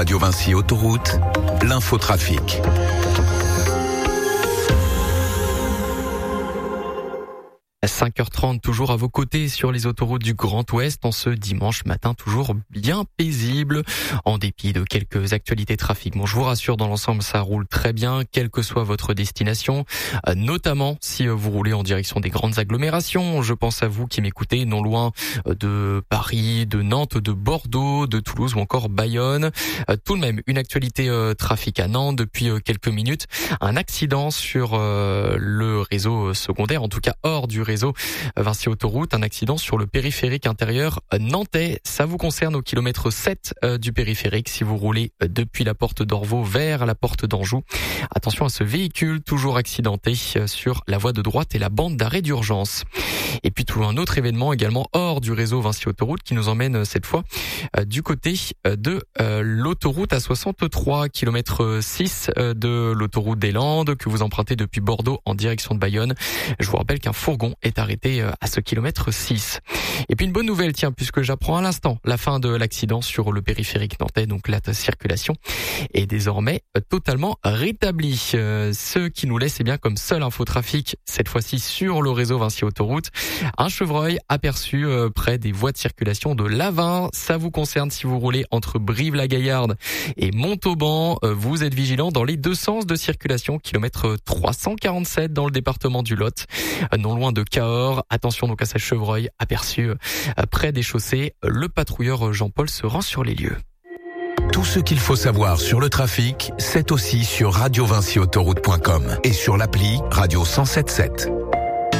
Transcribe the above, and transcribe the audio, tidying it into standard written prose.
Radio Vinci Autoroute, l'infotrafic. À 5h30, toujours à vos côtés sur les autoroutes du Grand Ouest, en ce dimanche matin toujours bien paisible, en dépit de quelques actualités trafic. Bon, je vous rassure, dans l'ensemble, ça roule très bien, quelle que soit votre destination, notamment si vous roulez en direction des grandes agglomérations. Je pense à vous qui m'écoutez non loin de Paris, de Nantes, de Bordeaux, de Toulouse ou encore Bayonne. Tout de même, une actualité trafic à Nantes depuis quelques minutes. Un accident sur le réseau secondaire, en tout cas hors du réseau Vinci Autoroute, un accident sur le périphérique intérieur nantais. Ça vous concerne au kilomètre 7 du périphérique si vous roulez depuis la porte d'Orvaux vers la porte d'Anjou. Attention à ce véhicule toujours accidenté sur la voie de droite et la bande d'arrêt d'urgence. Et puis tout un autre événement également hors du réseau Vinci Autoroute qui nous emmène cette fois du côté de l'autoroute A63, kilomètre 6 de l'autoroute des Landes que vous empruntez depuis Bordeaux en direction de Bayonne. Je vous rappelle qu'un fourgon est arrêté à ce kilomètre 6. Et puis une bonne nouvelle, tiens, puisque j'apprends à l'instant la fin de l'accident sur le périphérique nantais, donc la circulation est désormais totalement rétablie. Ce qui nous laisse bien comme seul infotrafic, cette fois-ci sur le réseau Vinci Autoroute, un chevreuil aperçu près des voies de circulation de l'A20. Ça vous concerne si vous roulez entre Brive-la-Gaillarde et Montauban. Vous êtes vigilant dans les deux sens de circulation, kilomètre 347 dans le département du Lot, non loin de Cahors. Attention donc à ce chevreuil aperçu près des chaussées. Le patrouilleur Jean-Paul se rend sur les lieux. Tout ce qu'il faut savoir sur le trafic, c'est aussi sur radiovinciautoroute.com et sur l'appli Radio 107.7.